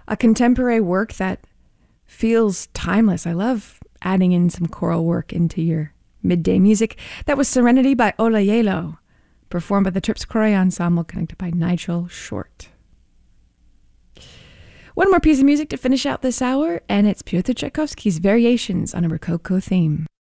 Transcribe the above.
a contemporary work that feels timeless. I love adding in some choral work into your midday music. That was Serenity by Ola Yelo, performed by the Terpsichore Ensemble, conducted by Nigel Short. One more piece of music to finish out this hour, and it's Pyotr Tchaikovsky's Variations on a Rococo theme.